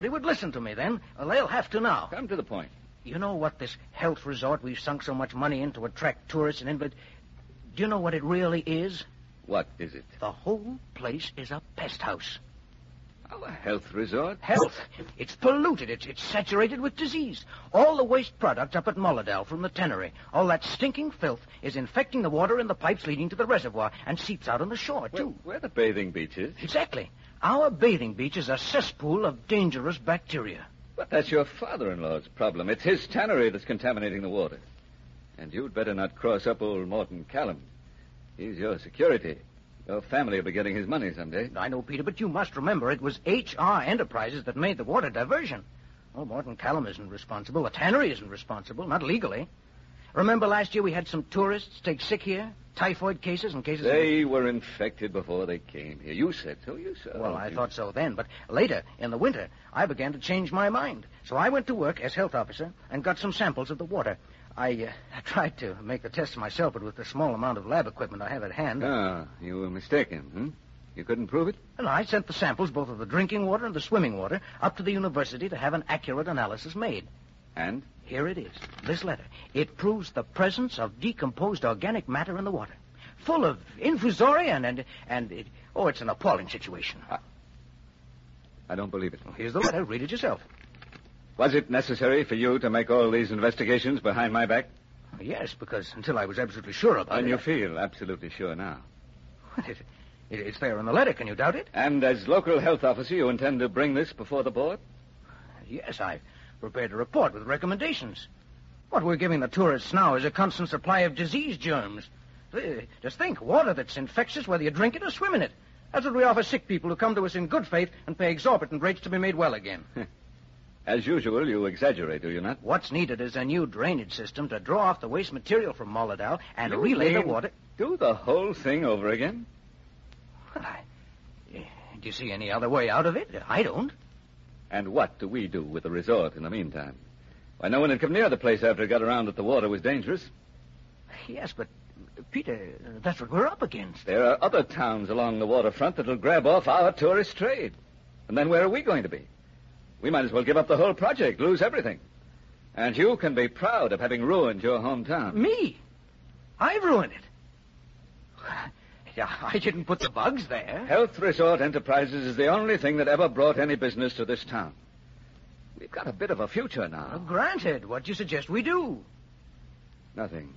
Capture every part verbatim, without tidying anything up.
They would listen to me then. Well, they'll have to now. Come to the point. You know what this health resort we've sunk so much money in to attract tourists and invalids... Do you know what it really is? What is it? The whole place is a pest house. Oh, a health resort? Health. It's polluted. It's, it's saturated with disease. All the waste products up at Mullahdale from the tannery, all that stinking filth is infecting the water in the pipes leading to the reservoir and seeps out on the shore, too. Well, where the bathing beach is? Exactly. Our bathing beach is a cesspool of dangerous bacteria. But that's your father-in-law's problem. It's his tannery that's contaminating the water. And you'd better not cross up old Morton Callum. He's your security. Your family will be getting his money someday. I know, Peter, but you must remember it was H R Enterprises that made the water diversion. Oh, Morton Callum isn't responsible. The tannery isn't responsible, not legally. Remember last year we had some tourists take sick here? Typhoid cases and cases... They of... were infected before they came here. You said so, you said. Well, I you... thought so then, but later, in the winter, I began to change my mind. So I went to work as health officer and got some samples of the water. I, uh, I tried to make the tests myself, but with the small amount of lab equipment I have at hand... Ah, you were mistaken, hmm? You couldn't prove it? And I sent the samples, both of the drinking water and the swimming water, up to the university to have an accurate analysis made. And? Here it is, this letter. It proves the presence of decomposed organic matter in the water. Full of infusoria and... and, and it, oh, it's an appalling situation. I, I don't believe it. Well, here's the letter. Read it yourself. Was it necessary for you to make all these investigations behind my back? Yes, because until I was absolutely sure about and it... And you I... feel absolutely sure now? It, it, it's there in the letter. Can you doubt it? And as local health officer, you intend to bring this before the board? Yes, I've prepared a report with recommendations. What we're giving the tourists now is a constant supply of disease germs. Just think, water that's infectious whether you drink it or swim in it. That's what we offer sick people who come to us in good faith and pay exorbitant rates to be made well again. As usual, you exaggerate, do you not? What's needed is a new drainage system to draw off the waste material from Mullahdale and you relay the mean water... Do the whole thing over again? Well, I... Do you see any other way out of it? I don't. And what do we do with the resort in the meantime? Why, no one had come near the place after it got around that the water was dangerous. Yes, but, Peter, that's what we're up against. There are other towns along the waterfront that'll grab off our tourist trade. And then where are we going to be? We might as well give up the whole project, lose everything. And you can be proud of having ruined your hometown. Me? I've ruined it. Yeah, I didn't put the bugs there. Health Resort Enterprises is the only thing that ever brought any business to this town. We've got a bit of a future now. Well, granted. What do you suggest we do? Nothing.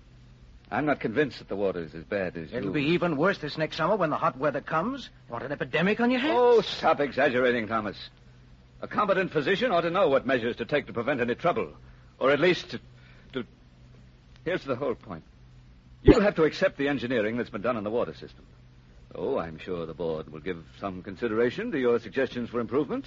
I'm not convinced that the water's as bad as It'll you... be even worse this next summer when the hot weather comes. You want an epidemic on your hands? Oh, stop exaggerating, Thomas. A competent physician ought to know what measures to take to prevent any trouble. Or at least to... to... Here's the whole point. You'll have to accept the engineering that's been done on the water system. Oh, I'm sure the board will give some consideration to your suggestions for improvements.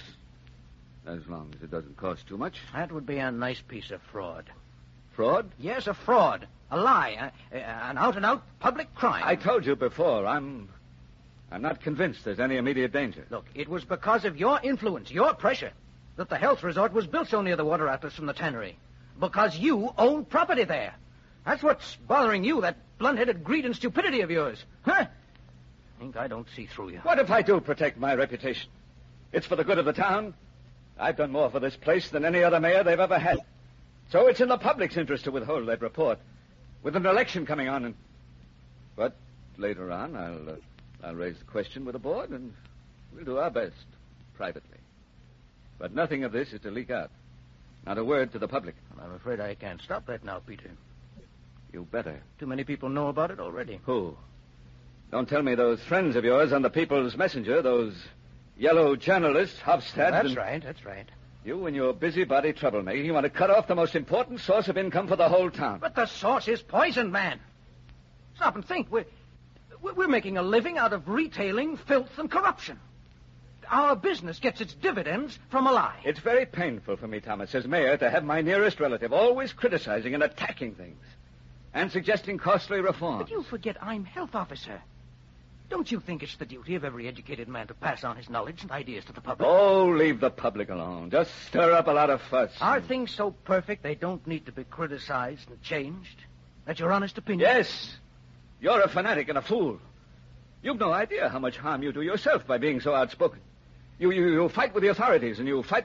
As long as it doesn't cost too much. That would be a nice piece of fraud. Fraud? Yes, a fraud. A lie. A, a, an out-and-out public crime. I told you before, I'm... I'm not convinced there's any immediate danger. Look, it was because of your influence, your pressure, that the health resort was built so near the water outlets from the tannery. Because you own property there. That's what's bothering you, that blunt-headed greed and stupidity of yours. Huh? I think I don't see through you. What if I do protect my reputation? It's for the good of the town. I've done more for this place than any other mayor they've ever had. So it's in the public's interest to withhold that report. With an election coming on and... But later on, I'll, uh, I'll raise the question with the board, and we'll do our best, privately. But nothing of this is to leak out. Not a word to the public. I'm afraid I can't stop that now, Peter. You better. Too many people know about it already. Who? Don't tell me those friends of yours on the People's Messenger, those yellow journalists, Hofstad. That's and... right, that's right. You and your busybody troublemaker, you want to cut off the most important source of income for the whole town. But the source is poison, man. Stop and think. We're, we're making a living out of retailing filth and corruption. Our business gets its dividends from a lie. It's very painful for me, Thomas, as mayor, to have my nearest relative always criticizing and attacking things and suggesting costly reforms. But you forget I'm health officer. Don't you think it's the duty of every educated man to pass on his knowledge and ideas to the public? Oh, leave the public alone. Just stir up a lot of fuss. Are things so perfect they don't need to be criticized and changed? That's your honest opinion? Yes. You're a fanatic and a fool. You've no idea how much harm you do yourself by being so outspoken. You, you, you fight with the authorities and you fight